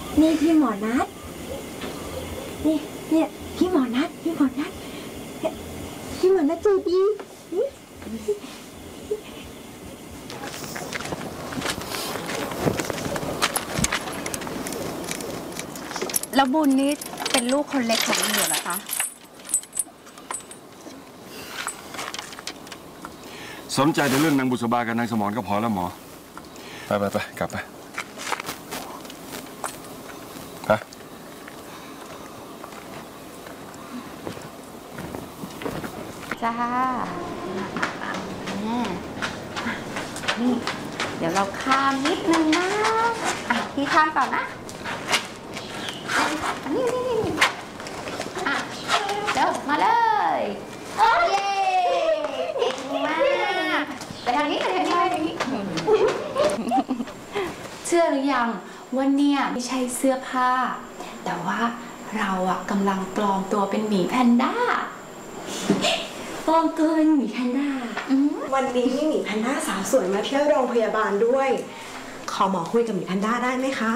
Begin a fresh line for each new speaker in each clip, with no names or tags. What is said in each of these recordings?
นี่พี่หมอนัทเนี่ยพี่หมอนัทพี่หมอนัทใจดี
แล้วบุญนี่เป็นลูกคนเล็กของเหนือเหรอคะ
สนใจในเรื่องนางบุษบากับนางสมรก็พอแล้วหมอไปกลับไป
จ้านี่เดี๋ยวเราข้ามนิดนึงนะพี่ข้ามก่อนนะนี่เดี๋ยวมาเลยเย้เก่งมากไปทางนี้เชื่อหรือยังว่าเนี่ยไม่ใช่เสื้อผ้าแต่ว่าเรากำลังปลอมตัวเป็นหมีแพนด้า
ปลอมตัวเป็นหมีแพนด้า
วันนี้มีหมีแพนด้าสาวสวยมาเที่ยวโรงพยาบาลด้วยขอหมอคุยกับหมีแพนด้าได้ไหมคะ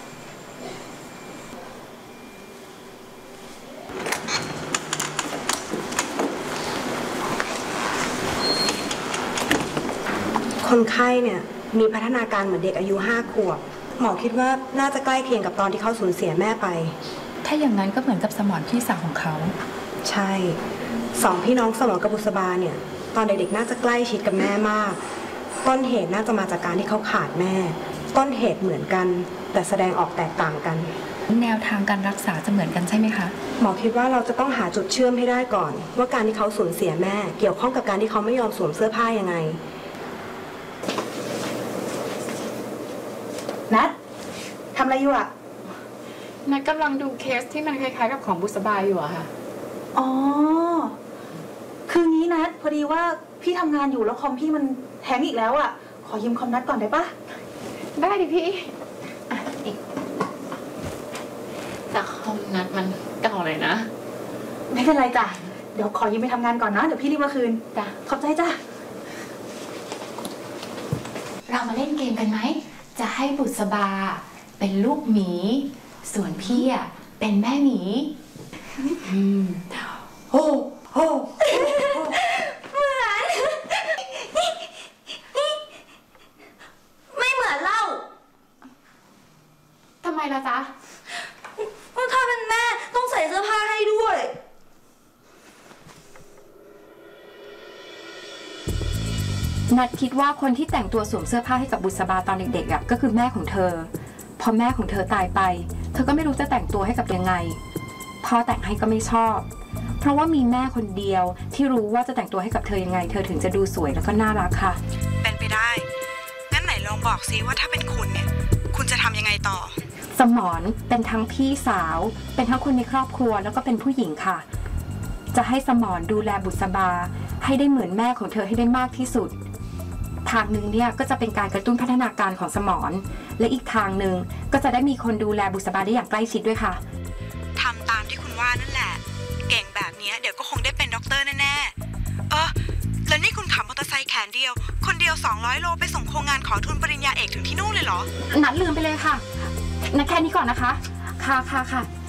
คนไข้เนี่ยมีพัฒนาการเหมือนเด็กอายุ5 ขวบหมอคิดว่าน่าจะใกล้เคียงกับตอนที่เขาสูญเสียแม่ไป
ถ้าอย่างนั้นก็เหมือนกับสมรพี่สาวของเขา
ใช่2 พี่น้องสมรกับบุษบาเนี่ยตอนเด็กๆน่าจะใกล้ชิดกับแม่มากต้นเหตุน่าจะมาจากการที่เขาขาดแม่ต้นเหตุเหมือนกันแต่แสดงออกแตกต่างกัน
แนวทางการรักษาจะเหมือนกันใช่ไหมคะ
หมอคิดว่าเราจะต้องหาจุดเชื่อมให้ได้ก่อนว่าการที่เขาสูญเสียแม่เกี่ยวข้องกับการที่เขาไม่ยอมสวมเสื้อผ้ายังไงนัททำอะไรอยู่อะ
นัทกำลังดูเคสที่มันคล้ายๆกับของบุษบาอยู่อะค่ะ
อ๋อคืองี้นัทพอดีว่าพี่ทำงานอยู่แล้วคอมพี่มันแฮงก์อีกแล้วอะขอยืมคอมนัทก่อนได้ปะ
ได้ดิพี่แต่คอมนัทมันเก่าเลยนะ
ไม่เป็นไรจ้ะเดี๋ยวขอยืมไปทำงานก่อนนะเดี๋ยวพี่รีบมาคืน
จ้ะ
ขอบใจจ้ะ
เรามาเล่นเกมกันไหมจะให้บุษบาเป็นลูกหมีส่วนพี่เป็นแม่หมี
โอ้เหมือนไม่เหมือนเล่า
ทำไมล่ะจ๊ะ
ถ้าเป็นแม่ต้องใส่เสื้อผ้าให้ด้วย
นัดคิดว่าคนที่แต่งตัวสวมเสื้อผ้าให้กับบุษบาตอนเด็กๆก็คือแม่ของเธอพอแม่ของเธอตายไปเธอก็ไม่รู้จะแต่งตัวให้กับยังไงพ่อแต่งให้ก็ไม่ชอบเพราะว่ามีแม่คนเดียวที่รู้ว่าจะแต่งตัวให้กับเธอยังไงเธอถึงจะดูสวยแล้วก็น่ารักค่ะ
เป็นไปได้งั้นไหนลองบอกซิว่าถ้าเป็นคุณเนี่ยคุณจะทำยังไงต่อ
สมรเป็นทั้งพี่สาวเป็นทั้งคนในครอบครัวแล้วก็เป็นผู้หญิงค่ะจะให้สมรดูแลบุษบาให้ได้เหมือนแม่ของเธอให้ได้มากที่สุดทางหนึ่งเนี่ยก็จะเป็นการกระตุ้นพัฒนาการของสมรและอีกทางหนึ่งก็จะได้มีคนดูแลบุษบาได้อย่างใกล้ชิดด้วยค่ะ
ทำตามที่คุณว่านั่นแหละเก่งแบบนี้เดี๋ยวก็คงได้เป็นด็อกเตอร์แน่ๆแล้วนี่คุณขับมอเตอร์ไซค์แขนเดียวคนเดียว200 โลไปส่งโครงงานขอทุนปริญญาเอกถึงที่นู่นเลยเหรอ
นัดลืมไปเลยค่ะนัดแค่นี้ก่อนนะคะค่ะ